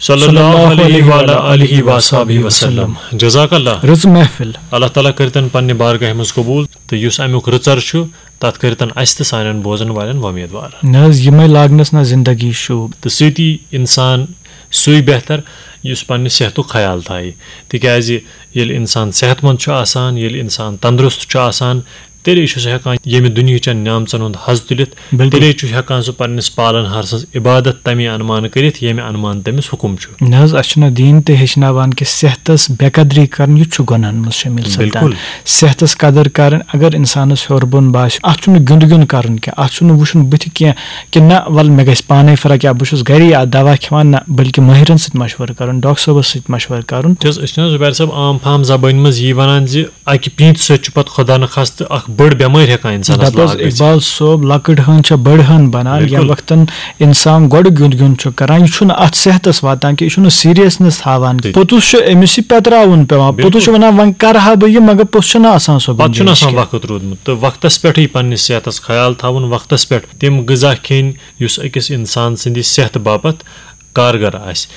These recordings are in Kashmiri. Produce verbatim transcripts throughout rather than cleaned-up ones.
सल्लल्लाहु अलैहि वआलिहि वसहबिहि वसल्लम। जज़ाकल्लाह। रज महफिल अल्लाह ताला करतन पन्ने बारगाह मज कबूल तो युस अमुक रचर छु तत करतन अस तो सानन बोजन वालन उम्मीदवार न यमे लागनस ना जिंदगी शूब तो सती इंसान सुई बेहतर युस पन्ने सेहतुक ख्याल थाई तिकाज येल इंसान सेहतमंद छु आसान येल इंसान तंदुरुस्त छु आसान तेरे सह हेकान यमे दुनियाचन न्यामचन हुंद हज तुलित तेरे हेकान सह पन्निस पालन हार सज इबादत तमे अनुमान करित यमे अनुमान तमिस हुकुम छु नज अछना दीन ते हेचनावान के सेहतस बेकदरी करन यु छु गुनाहन मस शामिल सपदान सेहतस कदर करन अगर इंसानस हरबन बाश अछनु गुंद गुंद करन के अछनु वुशन बुथि के कि ना वल मे गस पाने फरक या बुशस गरी या दवा खवान ना बल्कि माहिरन सत मशवर करन डॉक्टर साहब सत मशवर करन जस अछना जुबैर साहब आम फाम जबान मज यी वनान जे आकि पींत सत छु पत खुदा न खास्त अख बड़ बेमार हेकान इंसान लाग इकबाल सोब लकड़ हन छ बड़ हन बनान या वक्तन इंसान गोड गुंद गुंद छु करान यु छु अत सेहतस वातान कि छु सीरियसनेस हावान पोतुस एमिस पेत्रावन पेवा पोतुस वना वन करहा ब ये मगर पोछना आसान सो पत छु आसान वक्त रोदमुत तो वक्तस पेठ ही पन्नि सेहतस ख्याल थावन वक्तस पेठ तिम गजा खेन युस अकिस इंसान सिंदी सेहत बापत कारगर आस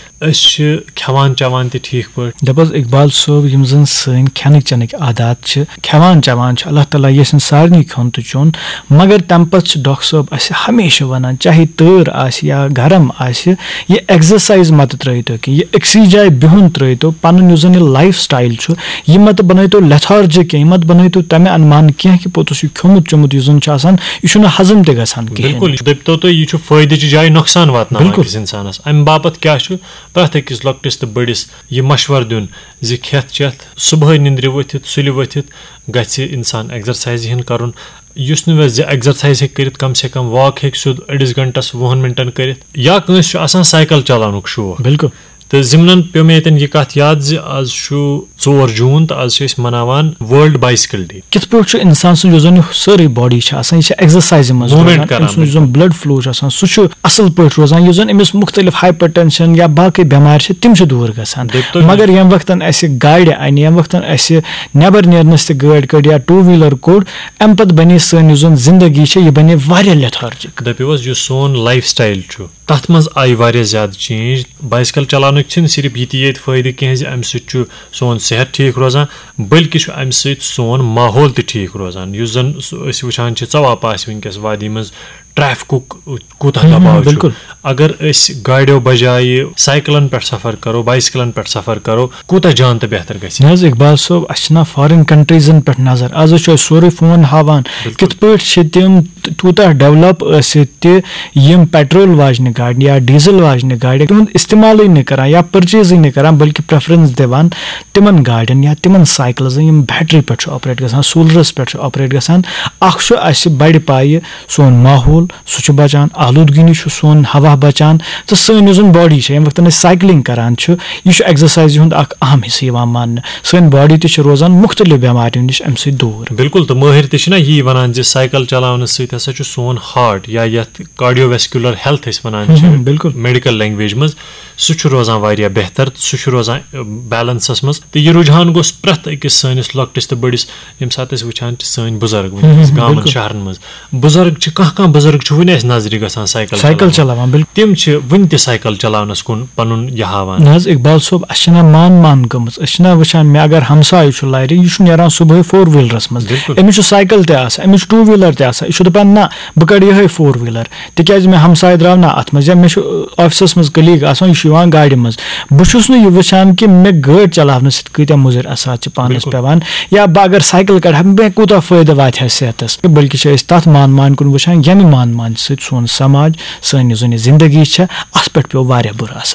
खेवान चवान ते ठीक पर दपस इकबाल सोब यम जन सन खेनिक चनिक आदात छ खेवान चवान छ अल्लाह ताला यसन सारनी खन तो चोन मगर तंपत डॉक्टर साहब अस हमेशा वनान चाहे तर आस या गरम आस ये एक्सरसाइज मत त्रयतो कि ये एक्सी जाय बिहुन त्रयतो पन युजन लाइफ स्टाइल छ ये मत बनयतो लेथार्जिक ये मत बनयतो तमे अनुमान के कि पोतुस खमुत चमुत युजन छ आसान इशुन हजम ते गसान के बिल्कुल दपतो तो ये छ फायदे च जाय नुकसान वातना किस इंसानस अम बापत क्या प्रत अकिस लकटिस तो बड़िस यह मशवर दिन जि खेत चेत सुबह निंद्र वथित सुलि वथित गछि इंसान एक्सरसाइज हन करन युस न एक्सरसाइज हेक करित कम से कम वॉक हेक सुद अड़िस घंटस वुहन मिनटन करित या कस आसान साइकिल चलानुक शौक बिल्कुल तो जिमन पे मे यतन यह कत याद ज आज चोर जून तो आज मनावान वर्ल्ड बाइसिकल डे कित पे इंसान सुन जो सारी बॉडी एक्सरसाइज मज ब्लड फ्लो सह असल पे रोजान यु जन अमिस मुख्तलिफ हाइपर टेंशन या बाकी बेमार तिम दूर गसान मगर यम वक्त गाड़ अन यम वक्त नबर नेरनस त गाड़ कड़ या टू व्हीलर कोड़ अम पे बने सन जिंदगी यह बने लेथार्जिक दपस यह सोन लाइफ स्टाइल तथ मज आई वारिया ज्यादा चेंज बाइसिकल चलान सिर्फ ये फायदे कह अम सोन सेहत ठीक रोजान बल्कि अम सोन माहौल तो ठीक रोजान युस जन वुचान चवाप वनकस वादी मज ट्रैफिक कूता दबाव अगर गाड़ियों बजाय साइकिलन पे सफर करो बाइसिकलन पे सफर करो कूता जान तो बेहतर गज इकबाल सोब अना फॉरेन कंट्रीजन पे नजर आज सोरे फोन हावान कित पे तम तूत डेवलप यम पेट्रोल वाजन गाड़ या डीजल वाजन गाड़ तुम इस्तेमाल न कर या परचेज न कर बल्कि प्रेफरेंस दिवान तिमन गाड़न या तिमन साइकिल यम बैटरी पे ऑपरेट गसान सोलरस पे ऑपरेट गसान अख बड़ पाए सोन माहौल सह बचान आलूदगी नश सोन हवा बचान तो सन जो बॉडी यम वक्त साइकिलिंग करान यह एक्सरसाइज हूं अहम हिस्से मान सन बॉडी तो रोजान मुख्तलिफ बेमारियों नश अम दूर बिल्कुल तो माहिर तो यही वनान साइकिल चलान सत सोन हार्ट या यथ कार्डियोवेस्कुलर हेल्थ वनान बिल्कुल मेडिकल लैंग्वेज मज सह रोजान वारिया बेहतर सह रोजान बैलेंसस मज तो यह रुझान गोस प्रत अकिस सनिस लकटिस तो बड़िस यम सात वुचान सन बुजुर्ग गामन शहरन मज बुजुर्ग कह कह बुजुर्ग वन नजर गसान साइकिल साइकिल चलावान तिम वन त साइकिल चलानस कुन पनुन यह हावान नज इकबाल सोब अना मान मान गमस अना वुचान मे अगर हमसाय लारि यह नेरान सुबह फोर व्हीलरस मज अमिस साइकिल त अमिस टू व्हीलर त दपान ना बह कड़ ये फोर व्हीलर तिकाज मे हमसाय द्राव ना अत मज या मे ऑफिसस मज कलीग आसान यह गाड़ मज बहुस यह वुचान कि मे गाड़ चलावन सत्या मुजर असरात पानस पेवान या बह अगर साइकिल कड़ मे कूता फायदा वात सेहतस बल्कि तथ मान मान कुन वुचान यम मान मान सोन समाज सन जिंदगी अत पे पे बुरा असर।